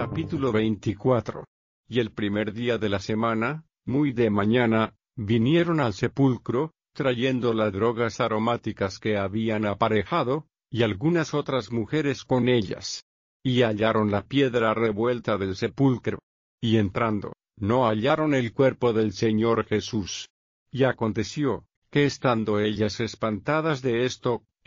Capítulo 24. Y el primer día de la semana, muy de mañana, vinieron al sepulcro, trayendo las drogas aromáticas que habían aparejado, y algunas otras mujeres con ellas. Y hallaron la piedra revuelta del sepulcro. Y entrando, no hallaron el cuerpo del Señor Jesús. Y aconteció, que estando ellas espantadas de esto,